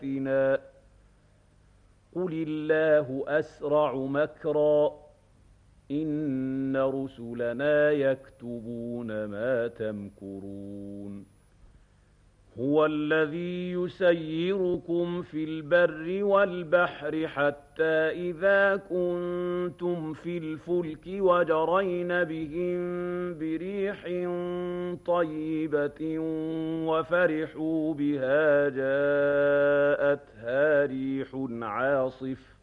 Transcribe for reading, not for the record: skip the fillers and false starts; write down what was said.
بآياتنا قل الله أسرع مكرا إن رسلنا يكتبون ما تمكرون هو الذي يسيركم في البر والبحر حتى إذا كنتم في الفلك وجرين بهم بريح طيبة وفرحوا بها جاءتها ريح عاصف